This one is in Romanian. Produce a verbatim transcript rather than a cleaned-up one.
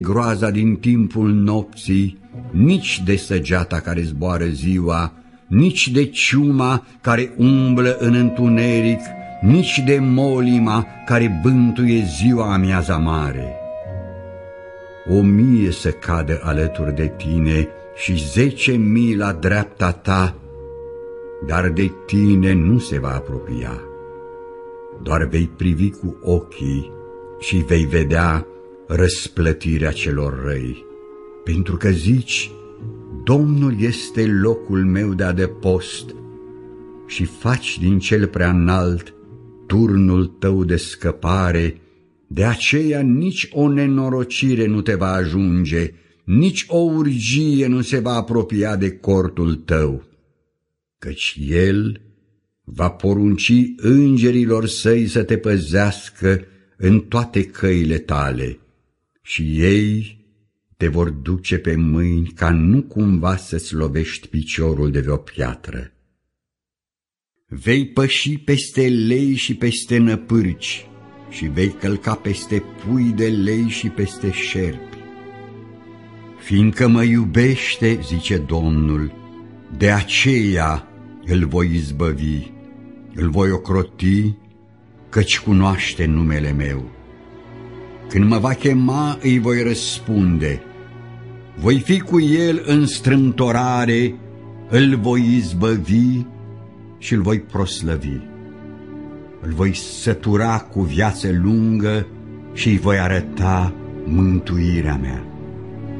groaza din timpul nopții, nici de săgeata care zboară ziua, nici de ciuma care umblă în întuneric, nici de molima care bântuie ziua amiaza mare. O mie să cadă alături de tine și zece mii la dreapta ta, dar de tine nu se va apropia. Doar vei privi cu ochii și vei vedea răsplătirea celor răi, pentru că zici: Domnul este locul meu de adăpost, și faci din cel prea înalt turnul tău de scăpare. De aceea nici o nenorocire nu te va ajunge, nici o urgie nu se va apropia de cortul tău, căci El va porunci îngerilor săi să te păzească în toate căile tale, și ei te vor duce pe mâini ca nu cumva să-ți lovești piciorul de vreo piatră. Vei păși peste lei și peste năpârci și vei călca peste pui de lei și peste șerpi. Fiindcă mă iubește, zice Domnul, de aceea îl voi izbăvi, îl voi ocroti, căci cunoaște numele meu. Când mă va chema, îi voi răspunde. Voi fi cu el în strâmtorare, îl voi izbăvi și îl voi proslăvi. Îl voi sătura cu viață lungă și îi voi arăta mântuirea mea.